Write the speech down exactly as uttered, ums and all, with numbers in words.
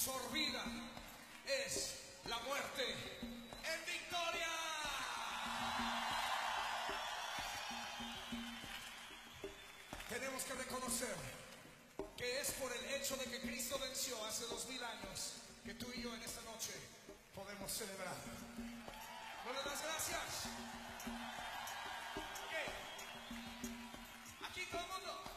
sorbida es la muerte en victoria. Tenemos que reconocer que es por el hecho de que Cristo venció hace dos mil años que tú y yo en esta noche podemos celebrar. ¿No le das gracias? Okay. Aquí todo el mundo.